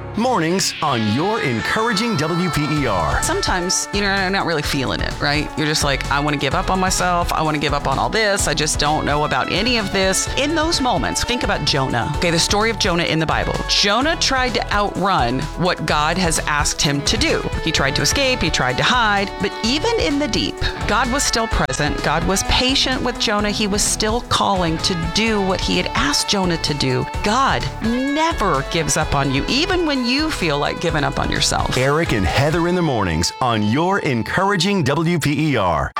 Mornings on your encouraging WPER. Sometimes, you're not really feeling it, right? You're just like, I want to give up on myself. I want to give up on all this. I just don't know about any of this. In those moments, think about Jonah. Okay, the story of Jonah in the Bible. Jonah tried to outrun what God has asked him to do. He tried to escape. He tried to hide. But even in the deep, God was still present. God was patient with Jonah. He was still calling to do what he had asked Jonah to do. God never gives up on you, even when you feel like giving up on yourself. Eric and Heather in the mornings on your encouraging WPER.